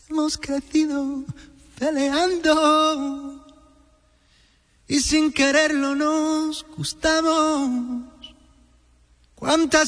hemos crecido peleando y sin quererlo nos gustamos. ¿Cuántas